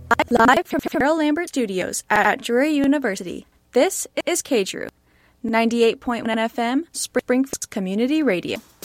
Live from Carol Lambert Studios at Drury University, this is KDRU, 98.1 FM, Springfield Community Radio.